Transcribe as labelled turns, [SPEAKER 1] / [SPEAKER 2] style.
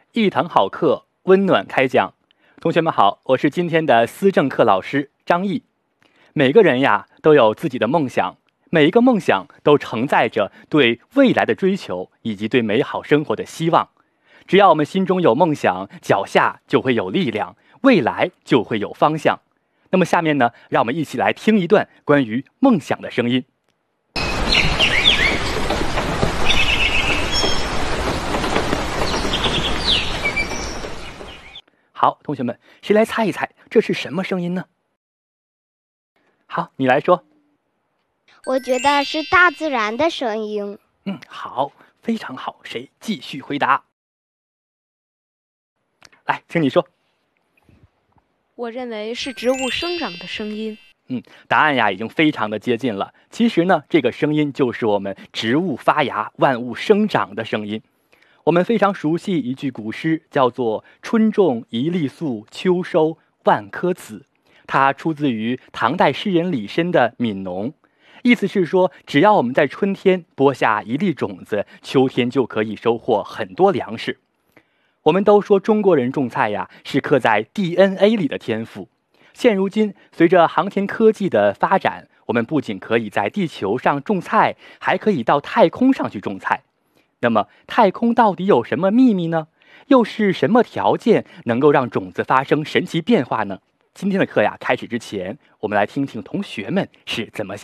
[SPEAKER 1] 一堂好课，温暖开讲。同学们好，我是今天的思政课老师张毅。每个人呀都有自己的梦想，每一个梦想都承载着对未来的追求以及对美好生活的希望。只要我们心中有梦想，脚下就会有力量，未来就会有方向。那么下面呢，让我们一起来听一段关于梦想的声音。好，同学们，谁来猜一猜这是什么声音呢？好，你来说。
[SPEAKER 2] 我觉得是大自然的声音。
[SPEAKER 1] 好，非常好。谁继续回答？来，请你说。
[SPEAKER 3] 我认为是植物生长的声音。
[SPEAKER 1] 答案呀已经非常的接近了。其实呢，这个声音就是我们植物发芽、万物生长的声音。我们非常熟悉一句古诗，叫做“春种一粒粟，秋收万颗子”。它出自于唐代诗人李绅的《悯农》，意思是说，只要我们在春天播下一粒种子，秋天就可以收获很多粮食。我们都说中国人种菜呀，是刻在 DNA 里的天赋。现如今，随着航天科技的发展，我们不仅可以在地球上种菜，还可以到太空上去种菜。那么，太空到底有什么秘密呢？又是什么条件能够让种子发生神奇变化呢？今天的课呀，开始之前，我们来听听同学们是怎么想。